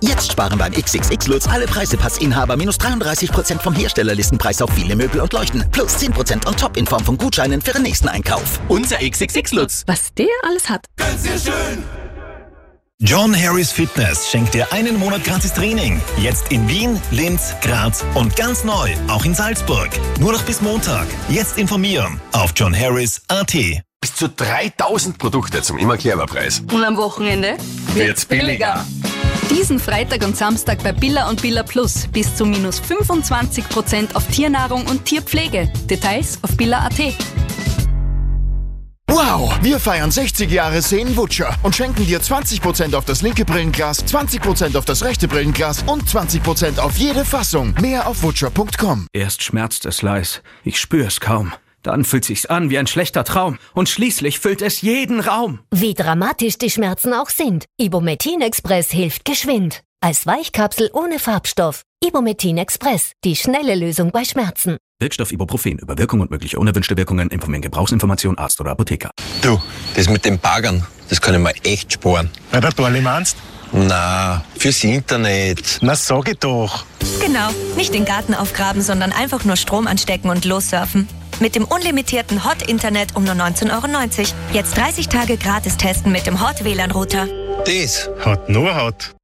Jetzt sparen beim XXX Lutz alle Preisepassinhaber minus 33% vom Herstellerlistenpreis auf viele Möbel und Leuchten. Plus 10% on top in Form von Gutscheinen für den nächsten Einkauf. Unser XXX Lutz. Was der alles hat. Ganz sehr schön. John Harris Fitness schenkt dir einen Monat gratis Training. Jetzt in Wien, Linz, Graz und ganz neu, auch in Salzburg. Nur noch bis Montag. Jetzt informieren auf johnharris.at. Bis zu 3000 Produkte zum immer Preis. Und am Wochenende Wird's billiger. Diesen Freitag und Samstag bei Billa und Billa Plus bis zu minus 25% auf Tiernahrung und Tierpflege. Details auf billa.at. Wow, wir feiern 60 Jahre Seen-Wutscher und schenken dir 20% auf das linke Brillenglas, 20% auf das rechte Brillenglas und 20% auf jede Fassung. Mehr auf wutscher.com. Erst schmerzt es leis, ich spüre es kaum. Dann fühlt sich's an wie ein schlechter Traum und schließlich füllt es jeden Raum. Wie dramatisch die Schmerzen auch sind, Ibumetin Express hilft geschwind. Als Weichkapsel ohne Farbstoff. Ibumetin Express, die schnelle Lösung bei Schmerzen. Wirkstoff Ibuprofen. Über Wirkung und mögliche unerwünschte Wirkungen informieren Gebrauchsinformation Arzt oder Apotheker. Du, das mit den Baggern, das kann ich mir echt sparen. Weil der Dorli meinst? Na, fürs Internet. Na, sag ich doch. Genau, nicht den Garten aufgraben, sondern einfach nur Strom anstecken und lossurfen. Mit dem unlimitierten Hot-Internet um nur 19,90 €. Jetzt 30 Tage gratis testen mit dem Hot-WLAN-Router. Das Hat nur Hot.